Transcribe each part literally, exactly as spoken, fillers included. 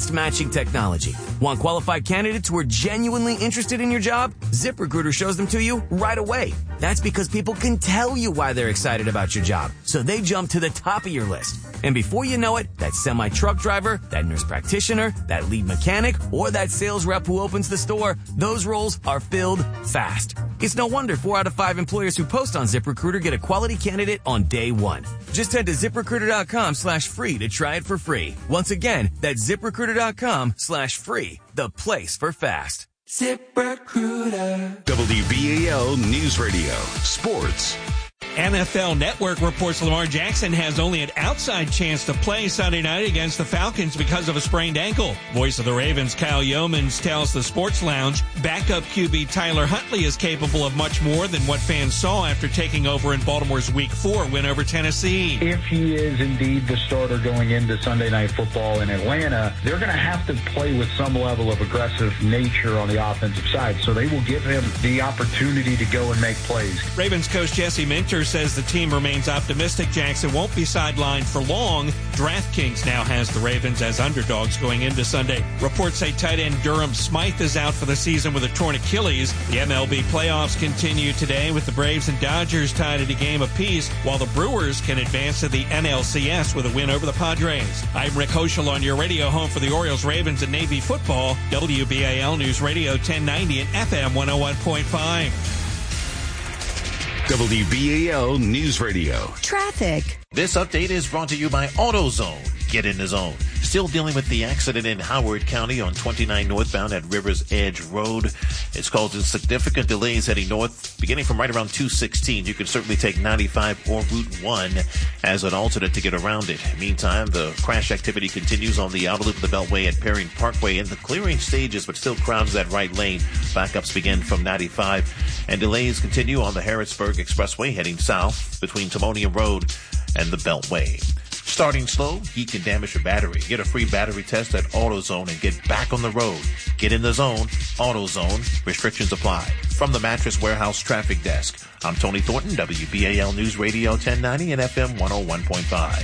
advanced matching technology. Want qualified candidates who are genuinely interested in your job? ZipRecruiter shows them to you right away. That's because people can tell you why they're excited about your job, so they jump to the top of your list. And before you know it, that semi-truck driver, that nurse practitioner, that lead mechanic, or that sales rep who opens the store, those roles are filled fast. It's no wonder four out of five employers who post on ZipRecruiter get a quality candidate on day one. Just head to ZipRecruiter.com slash free to try it for free. Once again, that's ZipRecruiter.com slash free, the place for fast. ZipRecruiter. W B A L News Radio, Sports. N F L Network reports Lamar Jackson has only an outside chance to play Sunday night against the Falcons because of a sprained ankle. Voice of the Ravens, Kyle Yeomans, tells the Sports Lounge backup Q B Tyler Huntley is capable of much more than what fans saw after taking over in Baltimore's Week four win over Tennessee. If he is indeed the starter going into Sunday Night Football in Atlanta, they're going to have to play with some level of aggressive nature on the offensive side, so they will give him the opportunity to go and make plays. Ravens coach Jesse Minter says the team remains optimistic Jackson won't be sidelined for long. DraftKings now has the Ravens as underdogs going into Sunday. Reports say tight end Durham Smythe is out for the season with a torn Achilles. The M L B playoffs continue today with the Braves and Dodgers tied at a game apiece, while the Brewers can advance to the N L C S with a win over the Padres. I'm Rick Hoschel on your radio home for the Orioles, Ravens, and Navy football. W B A L News Radio ten ninety and F M one oh one point five. W B A L News Radio. Traffic. This update is brought to you by AutoZone. Get in the zone. Still dealing with the accident in Howard County on twenty-nine northbound at Rivers Edge Road. It's causing significant delays heading north, beginning from right around two sixteen. You can certainly take ninety-five or Route one as an alternate to get around it. Meantime, the crash activity continues on the outer loop of the Beltway at Perrine Parkway in the clearing stages, but still crowds that right lane. Backups begin from ninety-five, and delays continue on the Harrisburg Expressway heading south between Timonium Road and the Beltway. Starting slow, heat can damage your battery. Get a free battery test at AutoZone and get back on the road. Get in the zone. AutoZone. Restrictions apply. From the Mattress Warehouse Traffic Desk, I'm Tony Thornton, W B A L News Radio ten ninety and F M one oh one point five.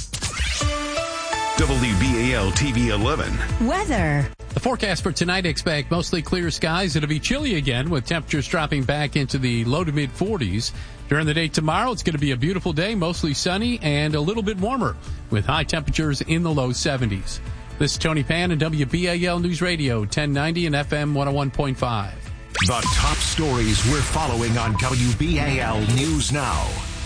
W B A L T V eleven. Weather. The forecast for tonight expect mostly clear skies. It'll be chilly again with temperatures dropping back into the low to mid forties. During the day tomorrow, it's going to be a beautiful day, mostly sunny and a little bit warmer with high temperatures in the low seventies. This is Tony Pan and W B A L News Radio ten ninety and F M one oh one point five. The top stories we're following on W B A L News Now.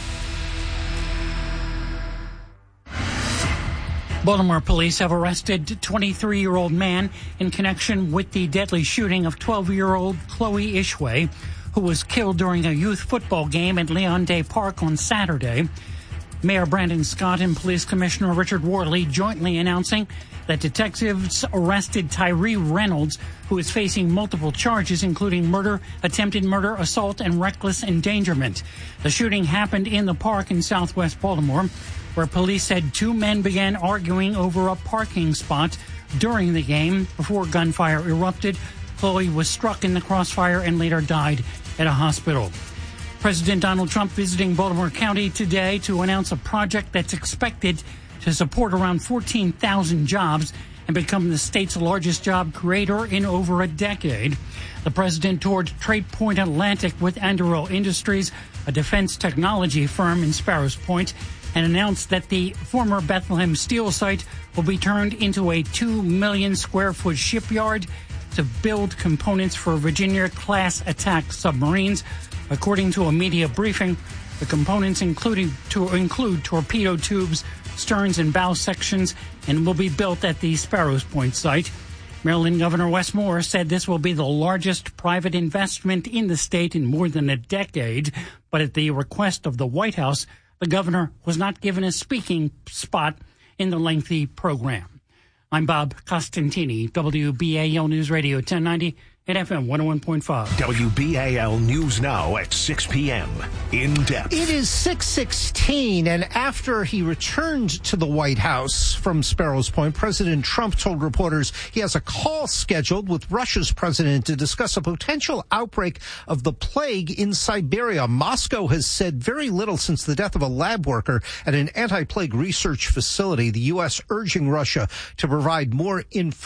Baltimore police have arrested twenty-three-year-old man in connection with the deadly shooting of twelve-year-old Chloe Ishway, who was killed during a youth football game at Leon Day Park on Saturday. Mayor Brandon Scott and Police Commissioner Richard Worley jointly announcing that detectives arrested Tyree Reynolds, who is facing multiple charges, including murder, attempted murder, assault, and reckless endangerment. The shooting happened in the park in southwest Baltimore, where police said two men began arguing over a parking spot during the game before gunfire erupted. Chloe was struck in the crossfire and later died at a hospital. President Donald Trump visiting Baltimore County today to announce a project that's expected to support around fourteen thousand jobs and become the state's largest job creator in over a decade. The president toured Trade Point Atlantic with Anduril Industries, a defense technology firm in Sparrows Point, and announced that the former Bethlehem Steel site will be turned into a two million square foot shipyard to build components for Virginia-class attack submarines. According to a media briefing, the components including to include torpedo tubes, sterns, and bow sections, and will be built at the Sparrows Point site. Maryland Governor Wes Moore said this will be the largest private investment in the state in more than a decade, but at the request of the White House, the governor was not given a speaking spot in the lengthy program. I'm Bob Costantini, W B A L News Radio ten ninety at F M one oh one point five. W B A L News Now at six p.m. In depth. It is six sixteen, and after he returned to the White House from Sparrows Point, President Trump told reporters he has a call scheduled with Russia's president to discuss a potential outbreak of the plague in Siberia. Moscow has said very little since the death of a lab worker at an anti-plague research facility. The U S urging Russia to provide more information.